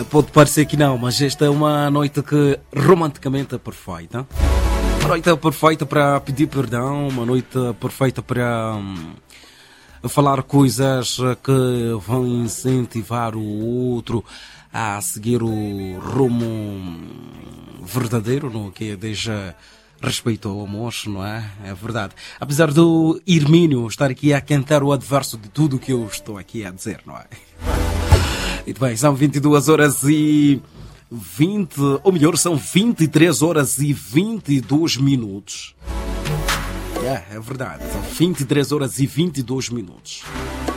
Pode parecer que não, mas esta é uma noite que romanticamente é perfeita. Uma noite perfeita para pedir perdão, uma noite perfeita para falar coisas que vão incentivar o outro a seguir o rumo verdadeiro, no que deixa respeito ao amor, não é? É verdade. Apesar do Hermínio estar aqui a cantar o adverso de tudo o que eu estou aqui a dizer, não é? Muito bem, são 22 horas e 20, ou melhor, são 23 horas e 22 minutos. É verdade, são 23 horas e 22 minutos.